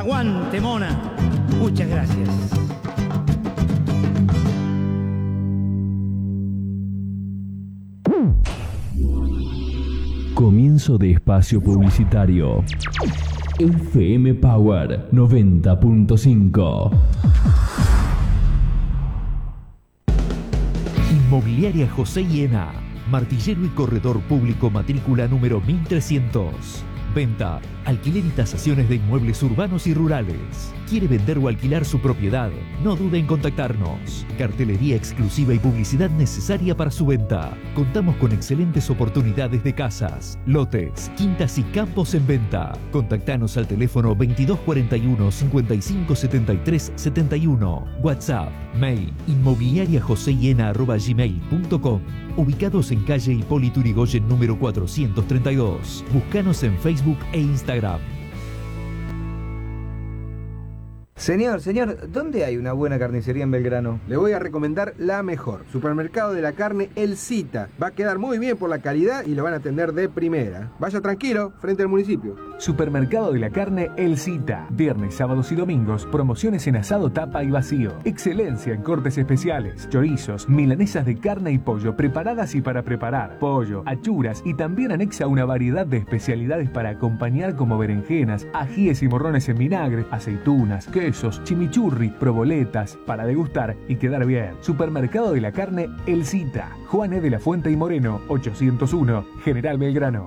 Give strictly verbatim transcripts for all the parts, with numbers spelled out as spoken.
Aguante, Mona. Muchas gracias. Comienzo de espacio publicitario. F M Power noventa punto cinco. Inmobiliaria José Hiena, martillero y corredor público, matrícula número mil trescientos. Venta, alquiler y tasaciones de inmuebles urbanos y rurales. ¿Quiere vender o alquilar su propiedad? No dude en contactarnos. Cartelería exclusiva y publicidad necesaria para su venta. Contamos con excelentes oportunidades de casas, lotes, quintas y campos en venta. Contactanos al teléfono veintidós cuarenta y uno, cincuenta y cinco setenta y tres setenta y uno. WhatsApp, mail, inmobiliariajosehiena arroba gmail punto com. Ubicados en calle Hipólito Yrigoyen número cuatrocientos treinta y dos. Búscanos en Facebook e Instagram. Señor, señor, ¿dónde hay una buena carnicería en Belgrano? Le voy a recomendar la mejor. Supermercado de la Carne El Cita. Va a quedar muy bien por la calidad y lo van a atender de primera. Vaya tranquilo, frente al municipio. Supermercado de la Carne El Cita. Viernes, sábados y domingos, promociones en asado, tapa y vacío. Excelencia en cortes especiales, chorizos, milanesas de carne y pollo preparadas y para preparar, pollo, achuras, y también anexa una variedad de especialidades para acompañar, como berenjenas, ajíes y morrones en vinagre, aceitunas, quesos, chimichurri, proboletas, para degustar y quedar bien. Supermercado de la Carne El Cita. Juan E. de la Fuente y Moreno, ochocientos uno, General Belgrano.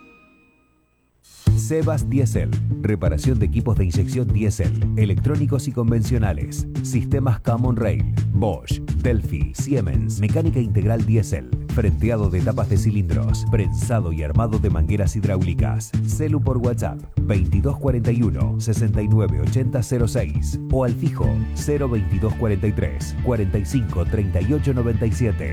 Sebas Diesel. Reparación de equipos de inyección diésel, electrónicos y convencionales. Sistemas Common Rail, Bosch, Delphi, Siemens. Mecánica integral diésel. Frenteado de tapas de cilindros. Prensado y armado de mangueras hidráulicas. Celu por WhatsApp veintidós cuarenta y uno, sesenta y nueve ochenta cero seis o al fijo cero veintidós cuarenta y tres, cuarenta y cinco treinta y ocho noventa y siete.